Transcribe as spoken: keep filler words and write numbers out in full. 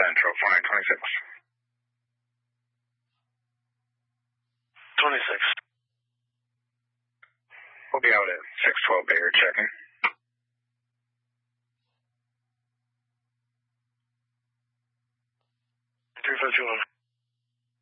Central, four nine two six. twenty-six. We'll be out at six twelve Bayer checking. three five two one.